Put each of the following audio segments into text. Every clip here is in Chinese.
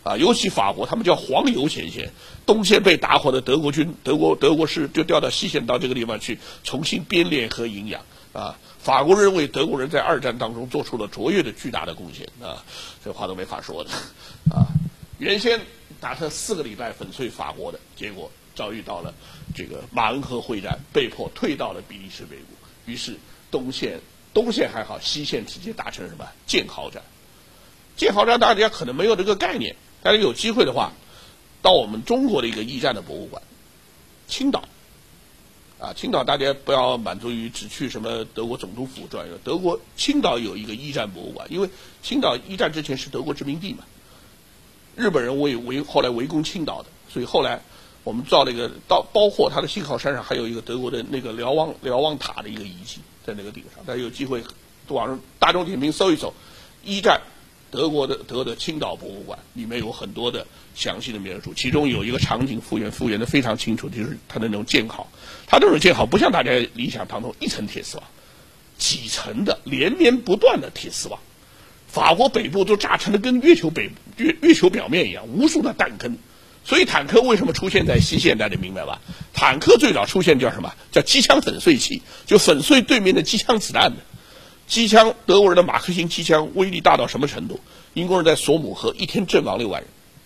啊，尤其法国，他们叫黄油前线，东线被打垮的德国军、德国师就调到西线到这个地方去重新编练和营养啊。法国人为德国人在二战当中做出了卓越的巨大的贡献啊，这话都没法说的啊。原先打算4个礼拜粉碎法国的，结果遭遇到了这个马恩河会战，被迫退到了比利时北部。于是东线还好，西线直接打成什么堑壕战。堑壕战大家可能没有这个概念，但是有机会的话，到我们中国的一个一战的博物馆，青岛。啊，青岛大家不要满足于只去什么德国总督府转悠，德国青岛有一个一战博物馆，因为青岛一战之前是德国殖民地嘛，日本人后来围攻青岛的，所以后来我们造了一个包括它的信号山上还有一个德国的那个瞭望塔的一个遗迹在那个顶上，大家有机会网上大众点评搜一搜，一战德的青岛博物馆里面有很多的详细的描述，其中有一个场景复原的非常清楚，就是它的那种建壕。它这种建壕不像大家理想当中一层铁丝网，几层的连绵不断的铁丝网。法国北部都炸成了跟月球表面一样，无数的弹坑。所以坦克为什么出现在西线，大家明白吧？坦克最早出现叫什么？叫机枪粉碎器，就粉碎对面的机枪子弹的。机枪，德国人的马克沁机枪威力大到什么程度？英国人在索姆河一天阵亡6万人，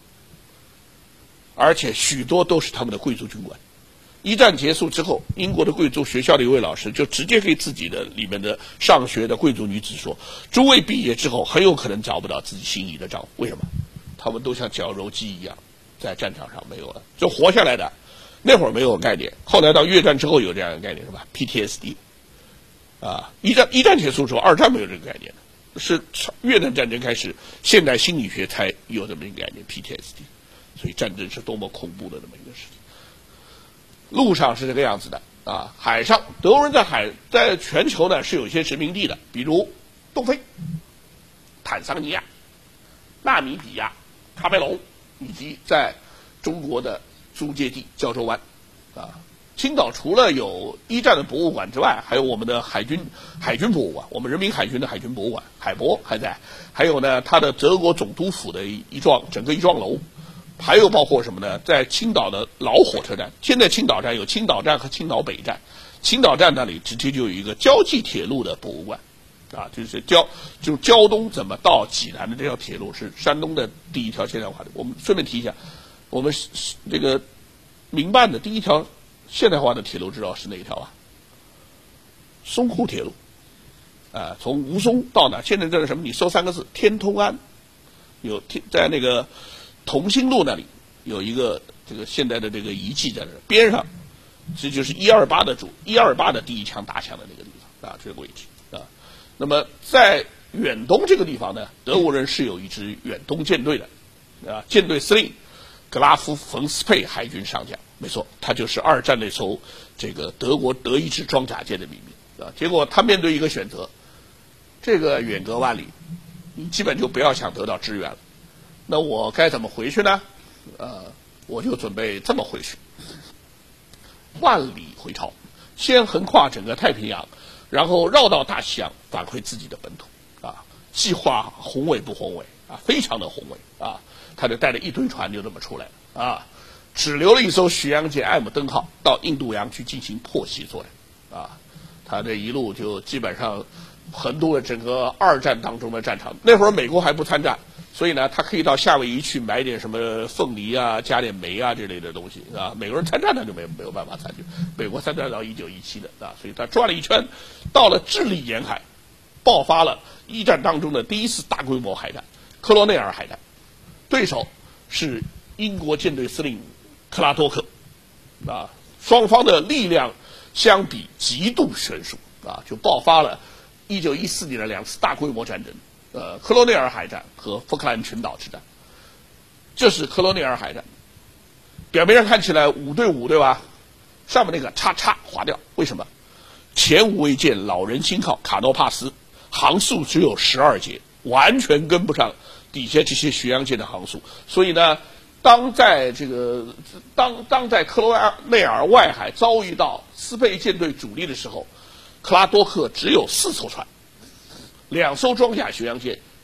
而且许多都是他们的贵族军官。一战结束之后，英国的贵族学校的一位老师就直接给自己的里面的上学的贵族女子说：诸位毕业之后很有可能找不到自己心仪的丈夫。为什么？他们都像绞肉机一样，在战场上没有了，就活下来的。那会儿没有概念，后来到越战之后有这样的概念，是吧 ？PTSD。啊，一战结束之后，二战没有这个概念的，是越南战争开始，现代心理学才有这么一个概念 PTSD。所以战争是多么恐怖的这么一个事情。路上是这个样子的啊，海上德国人在全球呢是有一些殖民地的，比如东非、坦桑尼亚、纳米比亚、喀麦隆，以及在中国的租界地胶州湾啊。青岛除了有一战的博物馆之外，还有我们的海军博物馆，我们人民海军的海军博物馆，海博还在，还有呢，它的德国总督府的整个一幢楼，还有包括什么呢？在青岛的老火车站，现在青岛站有青岛站和青岛北站，青岛站那里直接就有一个交际铁路的博物馆，啊，就是胶东怎么到济南的这条铁路是山东的第一条现代化的。我们顺便提一下，我们这个民办的第一条现代化的铁路知道是哪一条啊？淞沪铁路，从吴淞到哪？现在这是什么？你搜3个字：天通岸。在那个同心路那里有一个这个现代的这个遗迹在那边上，这就是128的第一枪打响的那个地方啊，这个位置啊。那么在远东这个地方呢，德国人是有一支远东舰队的啊，舰队司令格拉夫·冯斯佩海军上将。没错，他就是二战那艘这个德国德意志装甲舰的命名啊。结果他面对一个选择，这个远隔万里，你基本就不要想得到支援了。那我该怎么回去呢？我就准备这么回去，万里回朝，先横跨整个太平洋，然后绕到大西洋，返回自己的本土啊。计划宏伟不宏伟啊？非常的宏伟啊！他就带着一堆船就这么出来了啊。只留了一艘巡洋舰艾姆登号到印度洋去进行破袭作战，啊，他这一路就基本上横渡了整个二战当中的战场。那会儿美国还不参战，所以呢，他可以到夏威夷去买点什么凤梨啊、加点煤啊之类的东西，啊，美国人参战他就没有办法参与，美国参战到1917的啊，所以他转了一圈，到了智利沿海，爆发了一战当中的第一次大规模海战——克罗内尔海战，对手是英国舰队司令克拉多克，啊，双方的力量相比极度悬殊，啊，就爆发了1914年的2次大规模战争，克罗内尔海战和福克兰群岛之战。这是克罗内尔海战，表面上看起来5对5，对吧？上面那个叉叉划掉，为什么？前无畏舰老人星号卡诺帕斯航速只有12节，完全跟不上底下这些巡洋舰的航速，所以呢，当在克罗内尔外海遭遇到斯佩舰队主力的时候，克拉多克只有4艘船，2艘装甲巡洋舰，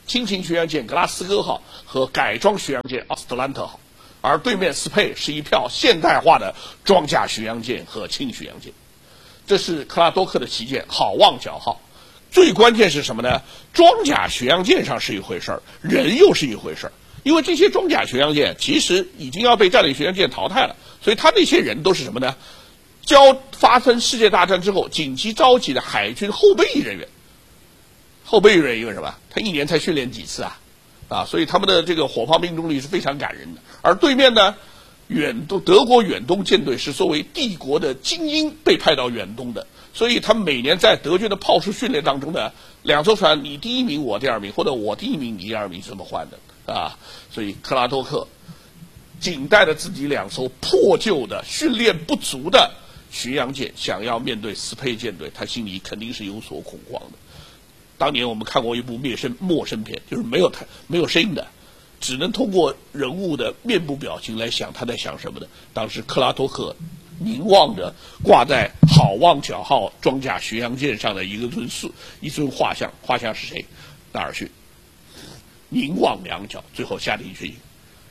轻型巡洋舰格拉斯哥号和改装巡洋舰奥斯特兰特号，而对面斯佩是一票现代化的装甲巡洋舰和轻巡洋舰。这是克拉多克的旗舰好望角号。最关键是什么呢？装甲巡洋舰上是一回事儿，人又是一回事儿。因为这些装甲巡洋舰其实已经要被战略巡洋舰淘汰了，所以他那些人都是什么呢？发生世界大战之后紧急召集的海军后备役人员。后备役人员因为什么？他一年才训练几次啊，所以他们的这个火炮命中率是非常感人的。而对面呢，德国远东舰队是作为帝国的精英被派到远东的，所以他们每年在德军的炮术训练当中呢，两艘船你第一名我第二名，或者我第一名你第二名是这么换的啊。所以克拉多克仅带着自己2艘破旧的训练不足的巡洋舰，想要面对斯佩舰队，他心里肯定是有所恐慌的。当年我们看过一部陌生片，就是没有声音的，只能通过人物的面部表情来想他在想什么的。当时克拉多克凝望着挂在好望角号装甲巡洋舰上的一尊画像，画像是谁？纳尔逊。凝望两脚，最后下定决心，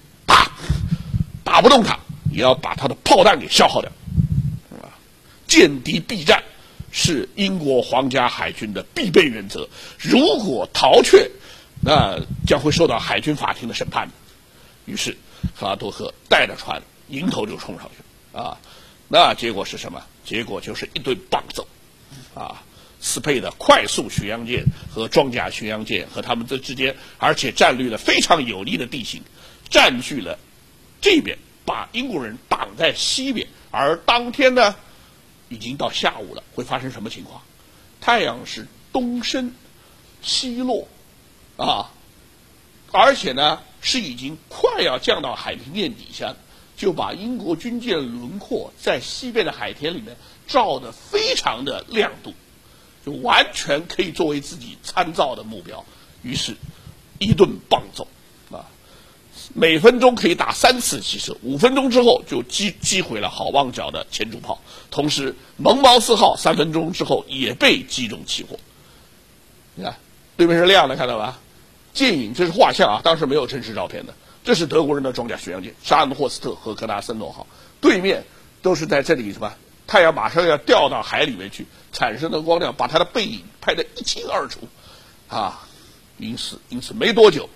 打不动他，也要把他的炮弹给消耗掉。歼敌避战是英国皇家海军的必备原则，如果逃却，那将会受到海军法庭的审判的。于是克拉多克带着船迎头就冲上去啊！那结果是什么？结果就是一顿棒揍啊！斯佩的快速巡洋舰和装甲巡洋舰和他们这之间，而且战略的非常有利的地形，占据了这边，把英国人挡在西边。而当天呢，已经到下午了，会发生什么情况？太阳是东升西落啊，而且呢是已经快要降到海平面底下，就把英国军舰轮廓在西边的海天里面照得非常的亮度，就完全可以作为自己参照的目标。于是一顿棒揍啊，每分钟可以打3次其实，5分钟之后就击毁了好望角的前主炮，同时蒙茅斯号3分钟之后也被击中起火。你看对面是亮的，看到吧？舰影，这是画像啊，当时没有真实照片的。这是德国人的装甲巡洋舰沙恩霍斯特和格纳森诺号，对面都是在这里什么？太阳马上要掉到海里面去，产生的光亮把它的背影拍得一清二楚啊！因此没多久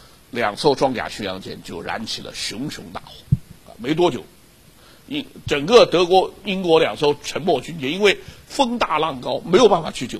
，2艘装甲巡洋舰就燃起了熊熊大火啊！没多久，整个英国2艘沉没军舰因为风大浪高没有办法去救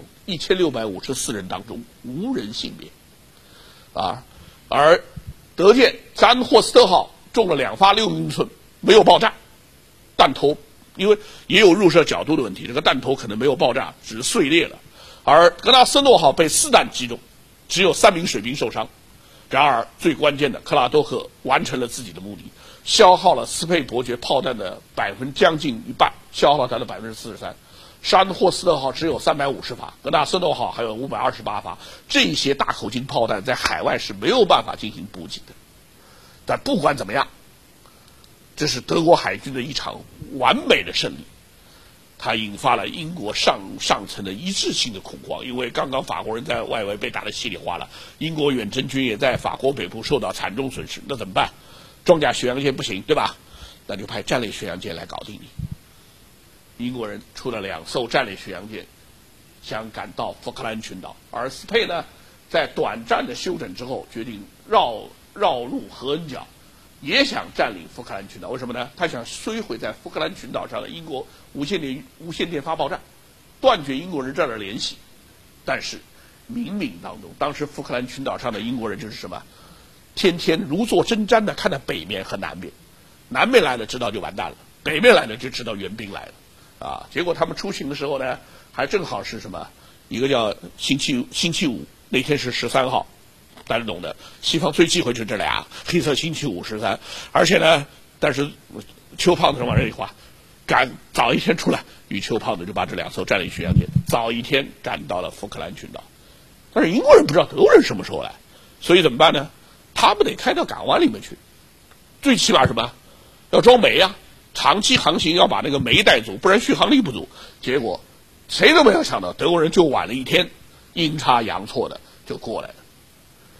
，1654人当中无人幸免啊！而德舰沙恩霍斯特号中了2发6英寸，没有爆炸，弹头因为也有入射角度的问题，这个弹头可能没有爆炸，只是碎裂了。而格纳森诺号被4弹击中，只有3名水兵受伤。然而最关键的，克拉多克完成了自己的目的，消耗了斯佩伯爵炮弹的将近一半，消耗了它的43%。沙恩霍斯特号只有350发，格纳森诺号还有528发，这些大口径炮弹在海外是没有办法进行补给的。但不管怎么样，这是德国海军的一场完美的胜利，它引发了英国上层的一致性的恐慌，因为刚刚法国人在外围被打得稀里哗啦，英国远征军也在法国北部受到惨重损失，那怎么办？装甲巡洋舰不行，对吧？那就派战列巡洋舰来搞定你。英国人出了2艘战列巡洋舰，想赶到福克兰群岛，而斯佩呢，在短暂的休整之后，决定绕路荷恩角，也想占领福克兰群岛。为什么呢？他想摧毁在福克兰群岛上的英国无线电发报站，断绝英国人这儿的联系。但是冥冥当中，当时福克兰群岛上的英国人就是什么？天天如坐针毡的看着北面和南面，南面来了知道就完蛋了，北面来了就知道援兵来了啊！结果他们出行的时候呢，还正好是什么？一个叫星期五，那天是13号，大家懂的。西方最忌讳就这俩，黑色星期五13，而且呢，但是邱胖子往这一话，赶早一天出来，与邱胖子就把这2艘战列巡洋舰早一天赶到了福克兰群岛。但是英国人不知道德国人什么时候来，所以怎么办呢？他们得开到港湾里面去，最起码什么？要装煤啊！长期航行要把那个煤带足，不然续航力不足。结果谁都没有想到，德国人就晚了一天，阴差阳错的就过来了。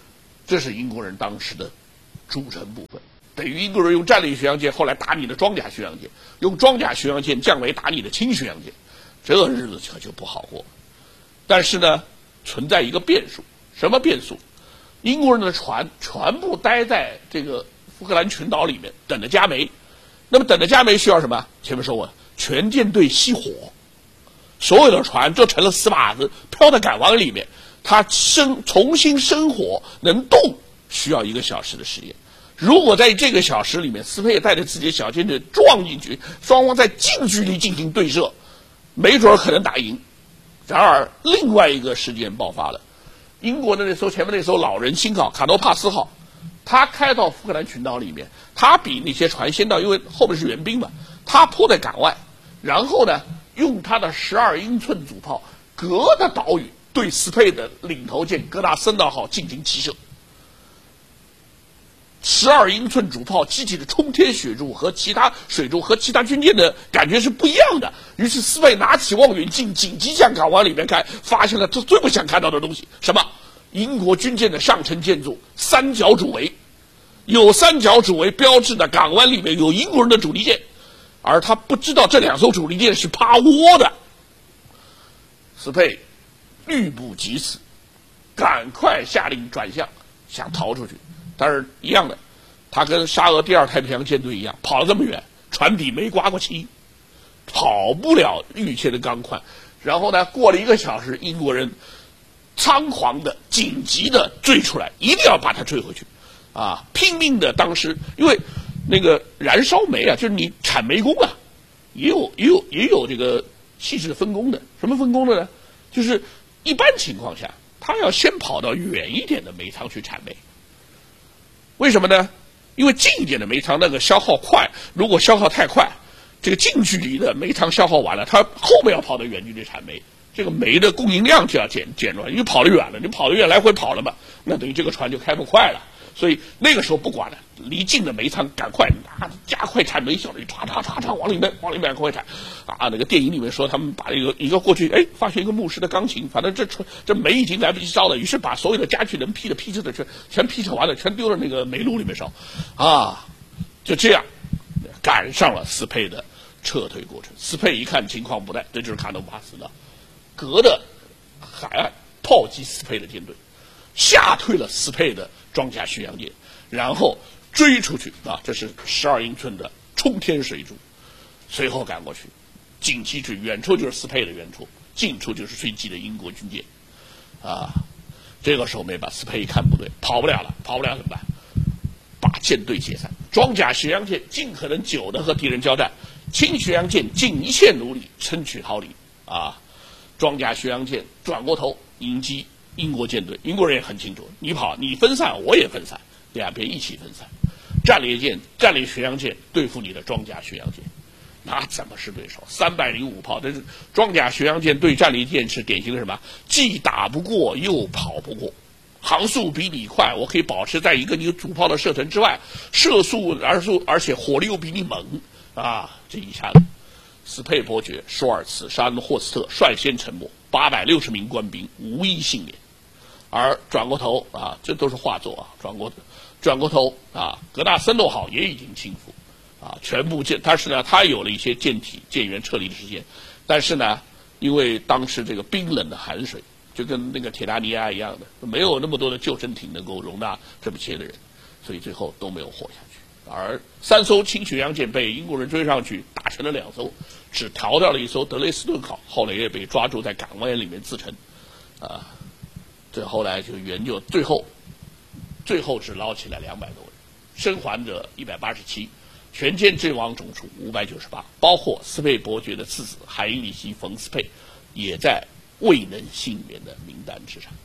这是英国人当时的组成部分。等于英国人用战略巡洋舰后来打你的装甲巡洋舰，用装甲巡洋舰降维打你的轻巡洋舰，这日子可就不好过。但是呢，存在一个变数，什么变数？英国人的船全部待在这个福克兰群岛里面，等着加煤。那么等着加煤需要什么？前面说过，全舰队熄火，所有的船就成了死靶子，飘在港湾里面。它重新生火能动，需要1个小时的时间。如果在这个小时里面，斯佩带着自己的小舰队撞进去，双方在近距离进行对射，没准可能打赢。然而，另外一个事件爆发了。英国的前面那艘老人星号卡诺帕斯号，他开到福克兰群岛里面，他比那些船先到，因为后面是援兵嘛，他泊在港外，然后呢，用他的12英寸主炮隔着岛屿对斯佩的领头舰格达森道号进行齐射。12英寸主炮激起的冲天水柱和其他军舰的感觉是不一样的。于是斯佩拿起望远镜，紧急向港湾里面看，发现了他最不想看到的东西，什么？英国军舰的上层建筑三角主围，有三角主围标志的港湾里面有英国人的主力舰，而他不知道这2艘主力舰是趴窝的。斯佩虑不及此，赶快下令转向，想逃出去。但是一样的，他跟沙俄第2太平洋舰队一样，跑了这么远，船底没刮过漆，跑不了御切的钢宽。然后呢，过了1个小时，英国人仓皇的、紧急的追出来，一定要把它追回去，拼命的。当时因为那个燃烧煤啊，就是你产煤工啊，也有这个细致分工的。什么分工的呢？就是一般情况下，他要先跑到远一点的煤仓去产煤。为什么呢？因为近一点的煤仓那个消耗快，如果消耗太快，这个近距离的煤仓消耗完了，它后面要跑到远距离产煤，这个煤的供应量就要减弱，因为跑得远了，你跑得远来回跑了嘛，那等于这个船就开不快了。所以那个时候不管了，离近的煤仓赶快加快产煤效率，唰往里面赶快产。那个电影里面说他们把一个过去，发现一个牧师的钢琴，反正这煤已经来不及烧了，于是把所有的家具能劈车的全劈扯完了，全丢到那个煤炉里面烧。就这样赶上了斯佩的撤退过程。斯佩一看情况不对，这就是卡诺帕斯的，隔着海岸炮击斯佩的舰队，吓退了斯佩的装甲巡洋舰，然后追出去这是12英寸的冲天水柱，随后赶过去，紧急追，远处就是斯佩的远处，近处就是追击的英国军舰。这个时候没把斯佩一看不对，跑不了怎么办？把舰队解散，装甲巡洋舰尽可能久的和敌人交战，轻巡洋舰尽一切努力争取逃离。装甲巡洋舰转过头迎击英国舰队，英国人也很清楚，你跑你分散我也分散，两边一起分散。战列巡洋舰对付你的装甲巡洋舰，那怎么是对手？305炮，这是装甲巡洋舰对战列舰是典型的什么？既打不过又跑不过，航速比你快，我可以保持在一个你主炮的射程之外，射速而且火力又比你猛这一下子，斯佩伯爵、舒尔茨、沙恩霍斯特率先沉没，860名官兵无一幸免。而转过头这都是画作转过头格纳森诺号也已经倾覆全部但是呢，他有了一些舰员撤离的时间，但是呢，因为当时这个冰冷的海水，就跟那个铁达尼亚一样的，没有那么多的救生艇能够容纳这么些的人，所以最后都没有活下去。而3艘轻巡洋舰被英国人追上去，打成了2艘，只逃掉了1艘德雷斯顿号，后来也被抓住在港湾里面自沉。这后来就研究，最后只捞起来200多人，生还者187，全舰阵亡总数598，包括斯佩伯爵的次子海因里希·冯斯佩也在未能幸免的名单之上。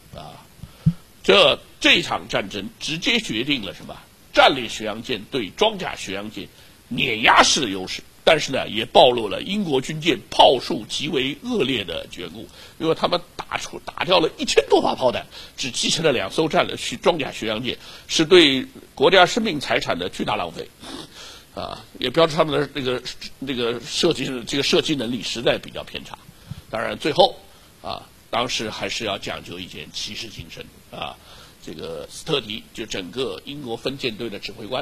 这场战争直接决定了什么？战列巡洋舰对装甲巡洋舰碾压式的优势，但是呢，也暴露了英国军舰炮术极为恶劣的绝故，因为他们打掉了1000多发炮弹，只击沉了2艘装甲巡洋舰，是对国家生命财产的巨大浪费。也标志他们的这个射击能力实在比较偏差。当然，最后当时还是要讲究一件骑士精神这个斯特迪，就整个英国分舰队的指挥官。